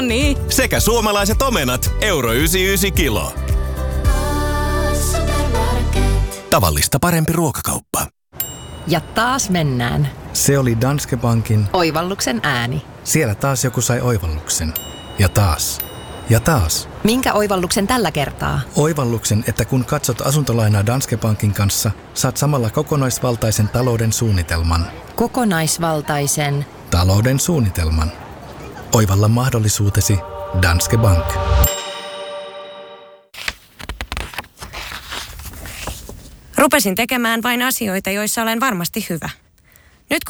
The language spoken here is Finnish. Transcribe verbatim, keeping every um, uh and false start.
Noniin. Sekä suomalaiset omenat, euro yhdeksänkymmentäyhdeksän kilo. Tavallista parempi ruokakauppa. Ja taas mennään. Se oli Danske Bankin Oivalluksen ääni. Siellä taas joku sai oivalluksen. Ja taas. Ja taas. Minkä oivalluksen tällä kertaa? Oivalluksen, että kun katsot asuntolainaa Danske Bankin kanssa, saat samalla kokonaisvaltaisen talouden suunnitelman. Kokonaisvaltaisen Talouden suunnitelman. Oivalla mahdollisuutesi Danske Bank. Rupesin tekemään vain asioita, joissa olen varmasti hyvä.